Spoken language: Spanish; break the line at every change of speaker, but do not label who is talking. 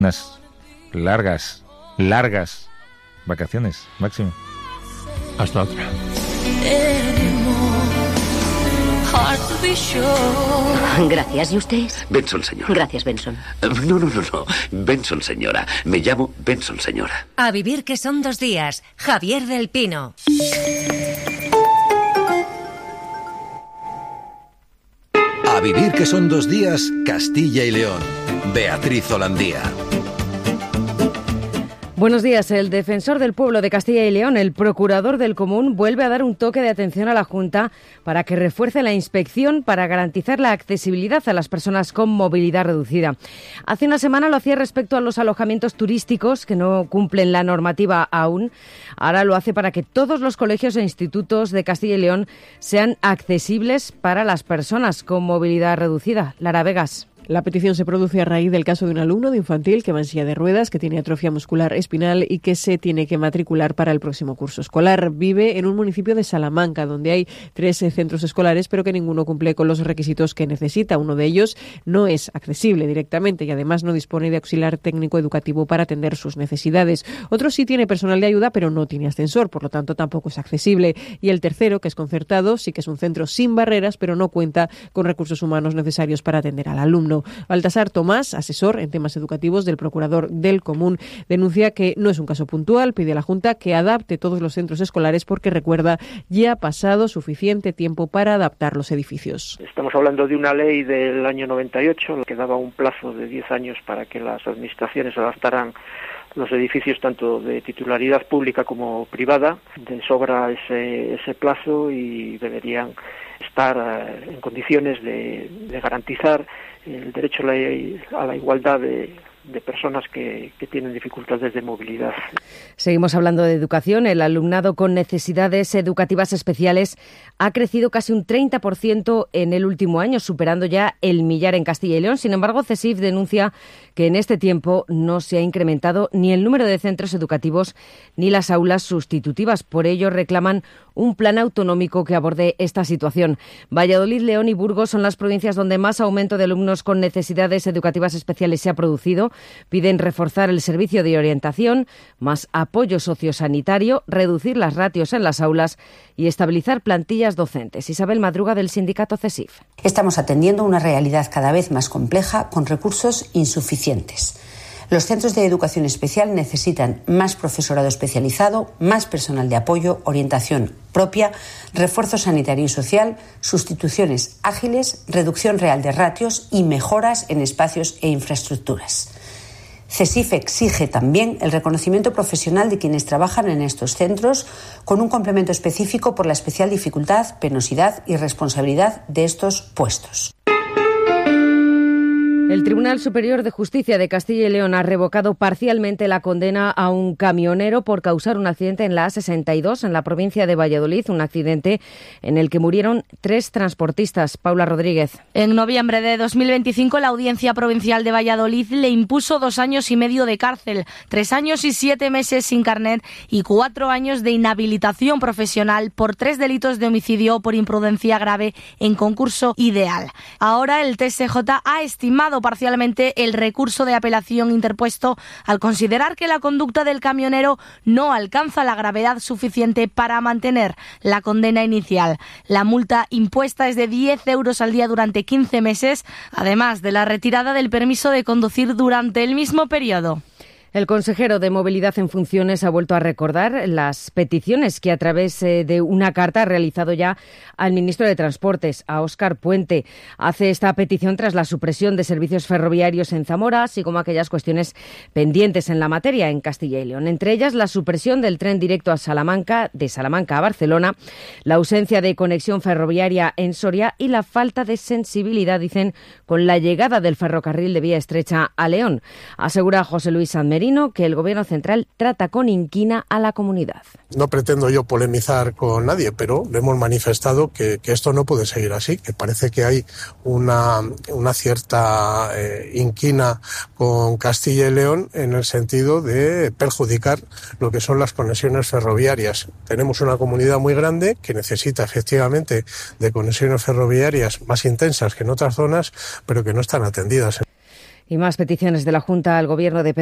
Unas largas vacaciones, Máximo.
Hasta otra.
Gracias. ¿Y usted?
Benson, señora.
Gracias, Benson.
No. Benson, señora. Me llamo Benson, señora.
A vivir que son 2 días. Javier del Pino.
A vivir que son 2 días, Castilla y León. Beatriz Holandía.
Buenos días. El defensor del pueblo de Castilla y León, el procurador del Común, vuelve a dar un toque de atención a la Junta para que refuerce la inspección para garantizar la accesibilidad a las personas con movilidad reducida. Hace una semana lo hacía respecto a los alojamientos turísticos que no cumplen la normativa aún. Ahora lo hace para que todos los colegios e institutos de Castilla y León sean accesibles para las personas con movilidad reducida. Lara Vegas.
La petición se produce a raíz del caso de un alumno de infantil que va en silla de ruedas, que tiene atrofia muscular espinal y que se tiene que matricular para el próximo curso escolar. Vive en un municipio de Salamanca, donde hay 3 centros escolares, pero que ninguno cumple con los requisitos que necesita. Uno de ellos no es accesible directamente y además no dispone de auxiliar técnico educativo para atender sus necesidades. Otro sí tiene personal de ayuda, pero no tiene ascensor, por lo tanto tampoco es accesible. Y el tercero, que es concertado, sí que es un centro sin barreras, pero no cuenta con recursos humanos necesarios para atender al alumno. Baltasar Tomás, asesor en temas educativos del procurador del Común, denuncia que no es un caso puntual, pide a la Junta que adapte todos los centros escolares porque, recuerda, ya ha pasado suficiente tiempo para adaptar los edificios.
Estamos hablando de una ley del año 98 que daba un plazo de 10 años para que las administraciones adaptaran los edificios tanto de titularidad pública como privada. De sobra ese plazo y deberían estar en condiciones de garantizar el derecho a la igualdad de personas que tienen dificultades de movilidad.
Seguimos hablando de educación. El alumnado con necesidades educativas especiales ha crecido casi un 30% en el último año, superando ya el millar en Castilla y León. Sin embargo, CESIF denuncia que en este tiempo no se ha incrementado ni el número de centros educativos ni las aulas sustitutivas. Por ello, reclaman un plan autonómico que aborde esta situación. Valladolid, León y Burgos son las provincias donde más aumento de alumnos con necesidades educativas especiales se ha producido. Piden reforzar el servicio de orientación, más apoyo sociosanitario, reducir las ratios en las aulas y estabilizar plantillas docentes. Isabel Madruga, del sindicato CESIF.
Estamos atendiendo una realidad cada vez más compleja con recursos insuficientes. Los centros de educación especial necesitan más profesorado especializado, más personal de apoyo, orientación propia, refuerzo sanitario y social, sustituciones ágiles, reducción real de ratios y mejoras en espacios e infraestructuras. CESIF exige también el reconocimiento profesional de quienes trabajan en estos centros con un complemento específico por la especial dificultad, penosidad y responsabilidad de estos puestos.
El Tribunal Superior de Justicia de Castilla y León ha revocado parcialmente la condena a un camionero por causar un accidente en la A62 en la provincia de Valladolid, un accidente en el que murieron 3 transportistas. Paula Rodríguez.
En noviembre de 2025, la Audiencia Provincial de Valladolid le impuso 2 años y medio de cárcel, 3 años y 7 meses sin carnet y 4 años de inhabilitación profesional por 3 delitos de homicidio por imprudencia grave en concurso ideal. Ahora el TSJ ha estimado parcialmente el recurso de apelación interpuesto al considerar que la conducta del camionero no alcanza la gravedad suficiente para mantener la condena inicial. La multa impuesta es de 10 euros al día durante 15 meses, además de la retirada del permiso de conducir durante el mismo periodo.
El consejero de Movilidad en funciones ha vuelto a recordar las peticiones que a través de una carta ha realizado ya al ministro de Transportes, a Óscar Puente. Hace esta petición tras la supresión de servicios ferroviarios en Zamora, así como aquellas cuestiones pendientes en la materia en Castilla y León. Entre ellas, la supresión del tren directo a Salamanca, de Salamanca a Barcelona, la ausencia de conexión ferroviaria en Soria y la falta de sensibilidad, dicen, con la llegada del ferrocarril de vía estrecha a León. Asegura José Luis Sanmer que el Gobierno central trata con inquina a la comunidad.
No pretendo yo polemizar con nadie, pero le hemos manifestado que esto no puede seguir así, que parece que hay una cierta inquina con Castilla y León en el sentido de perjudicar lo que son las conexiones ferroviarias. Tenemos una comunidad muy grande que necesita efectivamente de conexiones ferroviarias más intensas que en otras zonas, pero que no están atendidas.
Y más peticiones de la Junta al Gobierno de